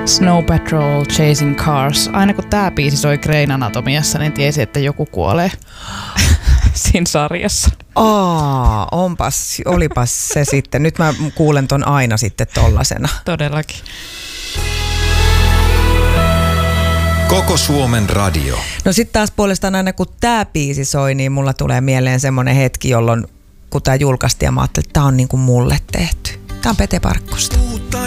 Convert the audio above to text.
Snow Patrol, Chasing Cars. Aina kun tää biisi soi Grain Anatomiassa, niin tiesi, että joku kuolee siinä sarjassa. Olipas se sitten. Nyt mä kuulen ton aina sitten tollasena. Todellakin. Koko Suomen radio. No sit taas puolestaan aina kun tää biisi soi, niin mulla tulee mieleen semmonen hetki, jolloin kun tää julkaistiin ja mä ajattelin, että tää on niinku mulle tehty. Tää on Pete Parkkosta.